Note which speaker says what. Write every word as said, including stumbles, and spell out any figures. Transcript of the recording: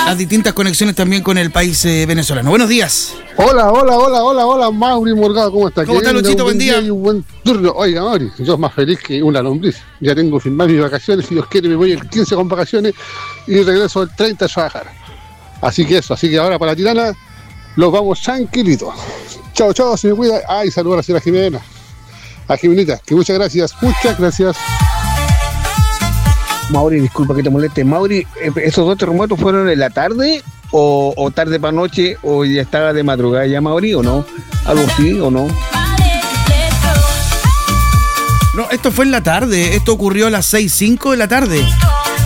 Speaker 1: las distintas conexiones también con el país eh, venezolano. Buenos días.
Speaker 2: Hola, hola, hola, hola, hola, Mauri Morgado, ¿cómo está?
Speaker 1: ¿Cómo está, Luchito? Buen día.
Speaker 2: día y un buen turno. Oiga, Mauri, yo más feliz que una lombriz. Ya tengo firmado mis vacaciones, si Dios quiere me voy el quince con vacaciones y regreso el treinta a trabajar. Así que eso, así que ahora para la Tirana los vamos tranquilitos. Chao, chao, se me cuida. Ay, saludos a la señora Jimena, a Jimenita, que muchas gracias, muchas gracias.
Speaker 3: Mauri, disculpa que te moleste. Mauri, ¿esos dos terremotos fueron en la tarde o, o tarde para noche o ya estaba de madrugada ya, Mauri, o no? ¿Algo así o no?
Speaker 1: No, esto fue en la tarde. Esto ocurrió a las seis cinco de la tarde.